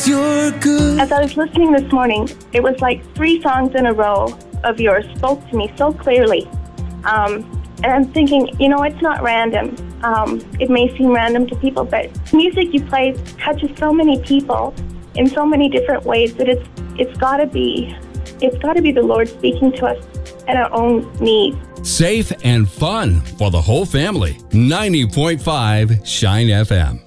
you're good. As I was listening this morning, it was like 3 songs in a row of yours spoke to me so clearly. And I'm thinking, it's not random. It may seem random to people, but music you play touches so many people in so many different ways that it's got to be the Lord speaking to us at our own needs. Safe and fun for the whole family. 90.5 Shine FM.